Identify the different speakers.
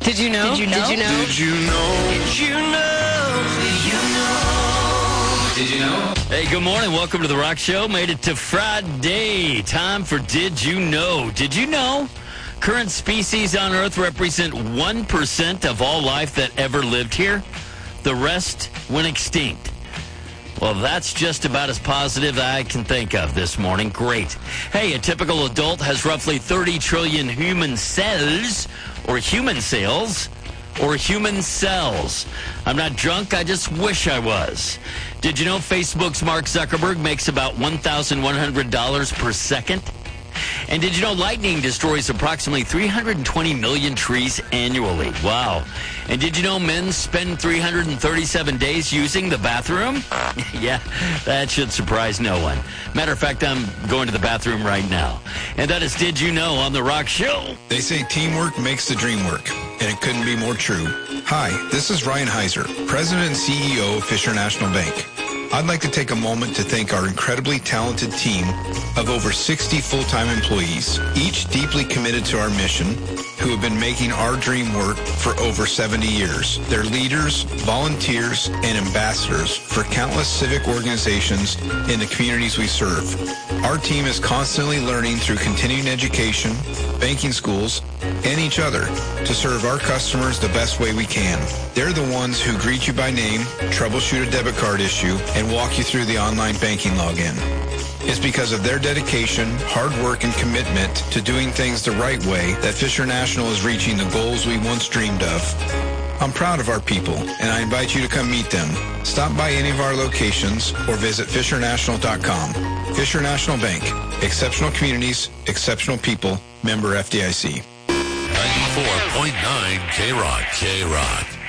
Speaker 1: Did you know?
Speaker 2: Did you know?
Speaker 3: Did you know?
Speaker 4: Did you know?
Speaker 3: Did you know?
Speaker 4: Did you know?
Speaker 5: Hey, good morning. Welcome to The Rock Show. Made it to Friday. Time for Did You Know? Did you know? Current species on Earth represent 1% of all life that ever lived here. The rest went extinct. Well, that's just about as positive as I can think of this morning. Great. Hey, a typical adult has roughly 30 trillion human cells, or human cells. I'm not drunk, I just wish I was. Did you know Facebook's Mark Zuckerberg makes about $1,100 per second? And did you know lightning destroys approximately 320 million trees annually? Wow. And did you know men spend 337 days using the bathroom? Yeah, that should surprise no one. Matter of fact, I'm going to the bathroom right now. And that is Did You Know on The Rock Show.
Speaker 4: They say teamwork makes the dream work, and it couldn't be more true. Hi, this is Ryan Heiser, President and CEO of Fisher National Bank. I'd like to take a moment to thank our incredibly talented team of over 60 full-time employees, each deeply committed to our mission, who have been making our dream work for over 70 years. They're leaders, volunteers, and ambassadors for countless civic organizations in the communities we serve. Our team is constantly learning through continuing education, banking schools, and each other to serve our customers the best way we can. They're the ones who greet you by name, troubleshoot a debit card issue, and walk you through the online banking login. It's because of their dedication, hard work, and commitment to doing things the right way that Fisher National is reaching the goals we once dreamed of. I'm proud of our people, and I invite you to come meet them. Stop by any of our locations or visit FisherNational.com. Fisher National Bank. Exceptional communities, exceptional people. Member FDIC.
Speaker 6: 94.9 K-Rock.